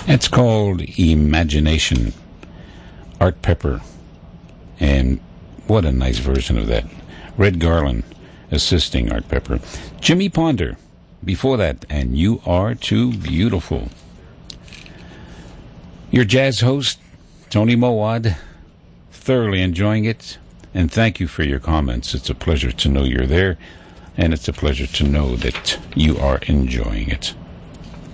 It's called Imagination. Art Pepper. And what a nice version of that. Red Garland assisting Art Pepper. Jimmy Ponder before that, and You Are Too Beautiful. Your jazz host, Tony Mowad, thoroughly enjoying it, and thank you for your comments. It's a pleasure to know you're there, and it's a pleasure to know that you are enjoying it.